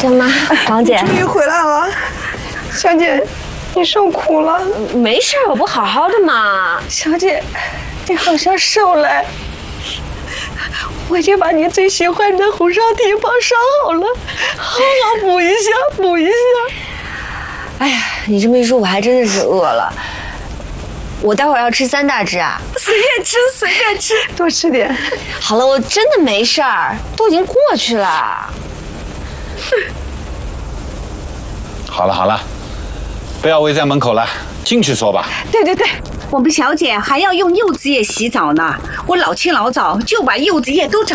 干妈，王姐， 终于回来了，小姐，你受苦了。 没事，我不好好的嘛。 小姐，你好像瘦了。我已经把你最喜欢的红烧蹄膀烧好了，好好补一下，补一下。 哎呀，你这么一说，我还真的是饿了。我待会儿要吃3大只啊。 随便吃，随便吃，多吃点。 好了，我真的没事儿，都已经过去了。 好了好了，不要围在门口了，进去说吧。 对对对， 我们小姐还要用柚子叶洗澡呢，我老清老早就把柚子叶都找